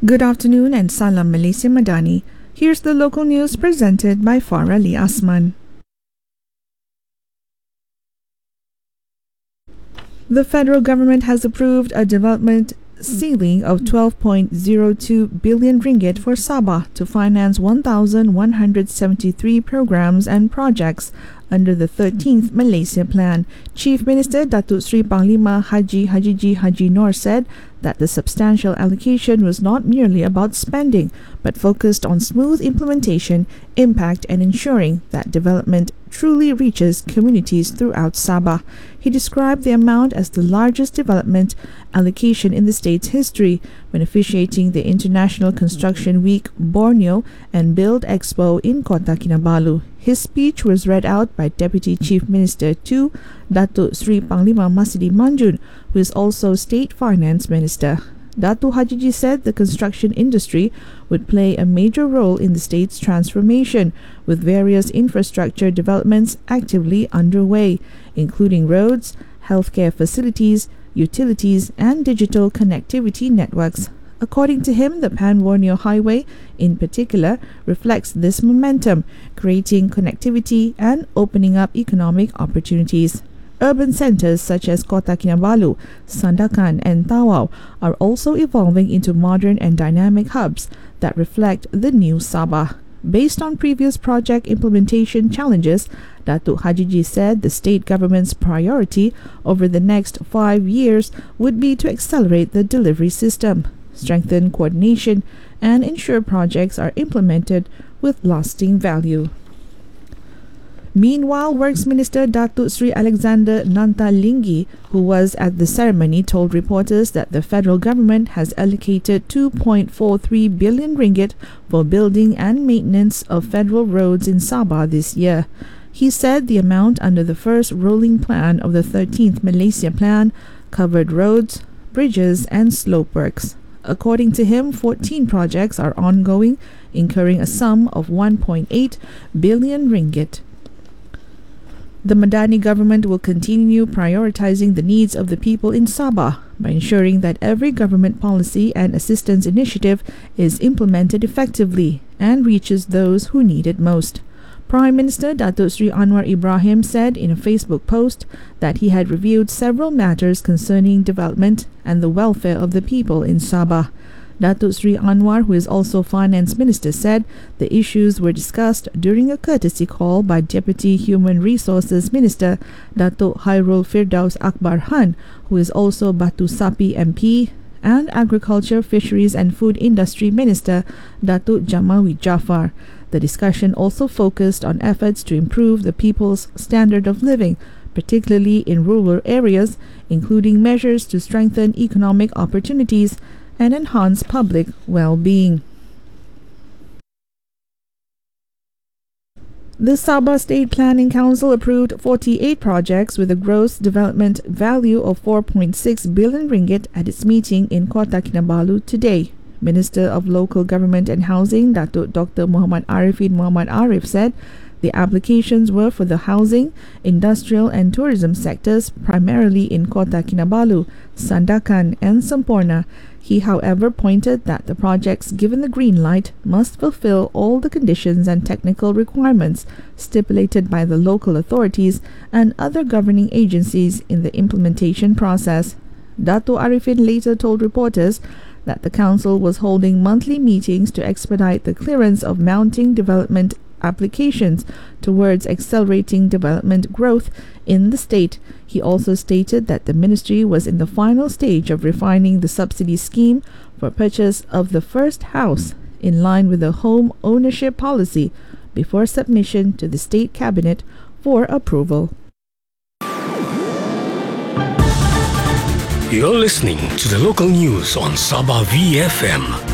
Good afternoon and Salam Malaysia Madani. Here's the local news presented by Farah Lee Asman. The federal government has approved a development ceiling of 12.02 billion ringgit for Sabah to finance 1,173 programs and projects under the 13th Malaysia Plan. Chief Minister Datuk Seri Panglima Haji Haji Noor said that the substantial allocation was not merely about spending, but focused on smooth implementation, impact and ensuring that development truly reaches communities throughout Sabah. He described the amount as the largest development allocation in the state's history when officiating the International Construction Week Borneo and Build Expo in Kota Kinabalu. His speech was read out by Deputy Chief Minister 2, Datuk Seri Panglima Masidi Manjun, who is also State Finance Minister. Datuk Haji said the construction industry would play a major role in the state's transformation, with various infrastructure developments actively underway, including roads, healthcare facilities, utilities, and digital connectivity networks. According to him, the Pan-Borneo Highway, in particular, reflects this momentum, creating connectivity and opening up economic opportunities. Urban centres such as Kota Kinabalu, Sandakan and Tawau are also evolving into modern and dynamic hubs that reflect the new Sabah. Based on previous project implementation challenges, Datuk Hajiji said the state government's priority over the next 5 years would be to accelerate the delivery system, strengthen coordination, and ensure projects are implemented with lasting value. Meanwhile, Works Minister Datuk Seri Alexander Nantalinggi, who was at the ceremony, told reporters that the federal government has allocated 2.43 billion ringgit for building and maintenance of federal roads in Sabah this year. He said the amount under the first rolling plan of the 13th Malaysia Plan covered roads, bridges and slope works. According to him, 14 projects are ongoing, incurring a sum of 1.8 billion ringgit. The Madani government will continue prioritizing the needs of the people in Sabah by ensuring that every government policy and assistance initiative is implemented effectively and reaches those who need it most. Prime Minister Datuk Seri Anwar Ibrahim said in a Facebook post that he had reviewed several matters concerning development and the welfare of the people in Sabah. Datuk Seri Anwar, who is also Finance Minister, said the issues were discussed during a courtesy call by Deputy Human Resources Minister Datuk Hairul Firdaus Akbar Han, who is also Batu Sapi MP, and Agriculture, Fisheries and Food Industry Minister Datuk Jamawi Jaafar. The discussion also focused on efforts to improve the people's standard of living, particularly in rural areas, including measures to strengthen economic opportunities and enhance public well-being. The Sabah State Planning Council approved 48 projects with a gross development value of 4.6 billion ringgit at its meeting in Kota Kinabalu today. Minister of Local Government and Housing, Datuk Dr. Muhammad Arifin Muhammad Arif, said the applications were for the housing, industrial and tourism sectors, primarily in Kota Kinabalu, Sandakan and Semporna. He, however, pointed that the projects given the green light must fulfill all the conditions and technical requirements stipulated by the local authorities and other governing agencies in the implementation process. Dato' Arifin later told reporters that the council was holding monthly meetings to expedite the clearance of mounting development applications towards accelerating development growth in the state. He also stated that the ministry was in the final stage of refining the subsidy scheme for purchase of the first house in line with the home ownership policy before submission to the state cabinet for approval. You're listening to the local news on Sabah VFM.